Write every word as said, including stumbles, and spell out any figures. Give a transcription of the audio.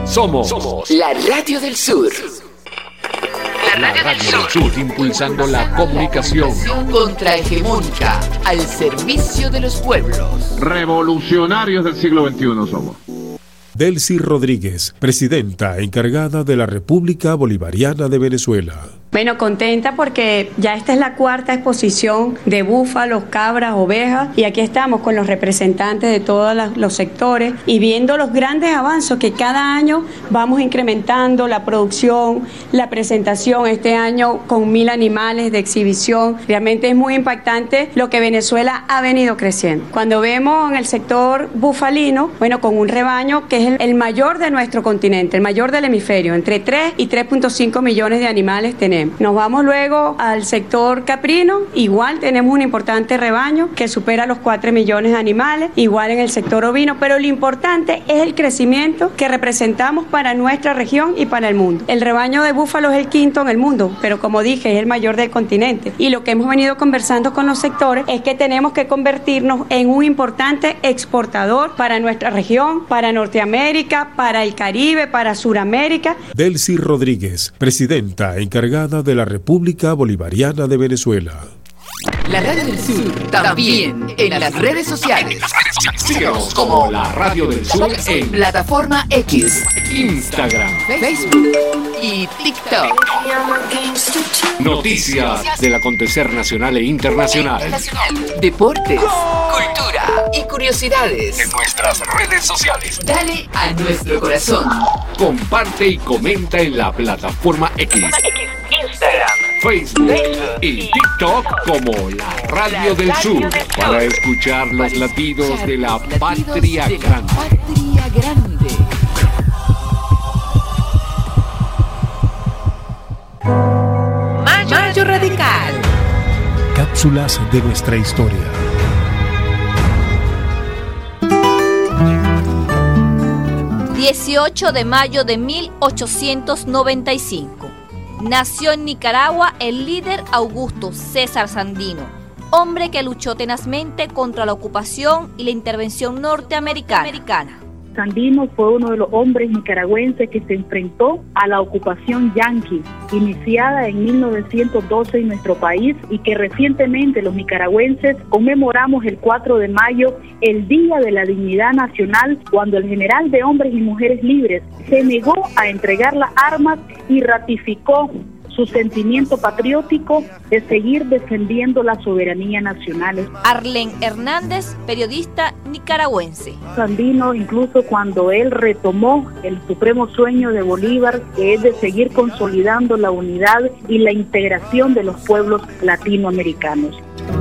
Somos, Somos la Radio del Sur. La Radio del Sur, impulsando la comunicación contrahegemónica al servicio de los pueblos. Revolucionarios del siglo veintiuno somos. Delcy Rodríguez, presidenta encargada de la República Bolivariana de Venezuela. Bueno, contenta porque ya esta es la cuarta exposición de búfalos, cabras, ovejas, y aquí estamos con los representantes de todos los sectores y viendo los grandes avances que cada año vamos incrementando, la producción, la presentación, este año con mil animales de exhibición. Realmente es muy impactante lo que Venezuela ha venido creciendo. Cuando vemos en el sector bufalino, bueno, con un rebaño que es el, el mayor de nuestro continente, el mayor del hemisferio, entre tres y tres punto cinco millones de animales tenemos. Nos vamos luego al sector caprino, igual tenemos un importante rebaño que supera los cuatro millones de animales, igual en el sector ovino, pero lo importante es el crecimiento que representamos para nuestra región y para el mundo. El rebaño de búfalos es el quinto en el mundo, pero como dije, es el mayor del continente. Y lo que hemos venido conversando con los sectores es que tenemos que convertirnos en un importante exportador para nuestra región, para Norteamérica, para el Caribe, para Suramérica. Delcy Rodríguez, presidenta encargada de la República Bolivariana de Venezuela. La Radio del Sur también en las redes sociales. Síganos como la Radio del Sur en plataforma X, Instagram, Facebook y TikTok. Noticias del acontecer nacional e internacional. Deportes, cultura y curiosidades En nuestras redes sociales. Dale a nuestro corazón. Comparte y comenta en la plataforma X, Instagram, Facebook y TikTok como la Radio del Sur para escuchar los latidos de la patria grande. Patria grande. Mayo, Mayo Radical. Cápsulas de nuestra historia. dieciocho de mayo de mil ochocientos noventa y cinco. Nació en Nicaragua el líder Augusto César Sandino, hombre que luchó tenazmente contra la ocupación y la intervención norteamericana. Sandino fue uno de los hombres nicaragüenses que se enfrentó a la ocupación yanqui, iniciada en mil novecientos doce en nuestro país y que recientemente los nicaragüenses conmemoramos el cuatro de mayo, el Día de la Dignidad Nacional, cuando el general de hombres y mujeres libres se negó a entregar las armas y ratificó su sentimiento patriótico de seguir defendiendo la soberanía nacional. Arlen Hernández, periodista nicaragüense. Sandino, incluso cuando él retomó el supremo sueño de Bolívar, que es de seguir consolidando la unidad y la integración de los pueblos latinoamericanos.